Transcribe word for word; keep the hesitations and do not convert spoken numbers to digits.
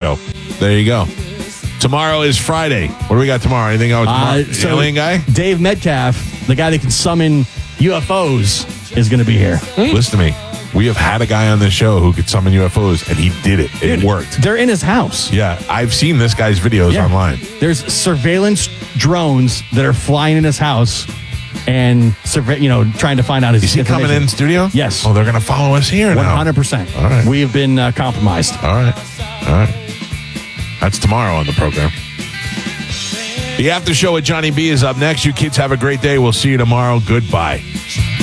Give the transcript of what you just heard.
show. There you go. Tomorrow is Friday. What do we got tomorrow? Anything else? Uh, so alien guy? Dave Metcalf, the guy that can summon U F Os, is going to be here. Listen to me. We have had a guy on this show who could summon U F Os, and he did it. It Dude, worked. They're in his house. Yeah, I've seen this guy's videos Yeah. online. There's surveillance drones that are flying in his house and surve- you know, trying to find out his Is he coming information. in studio? Yes. Oh, they're going to follow us here now. one hundred percent. All right. We have been uh, compromised. All right. All right. That's tomorrow on the program. The after show with Johnny B is up next. You kids have a great day. We'll see you tomorrow. Goodbye.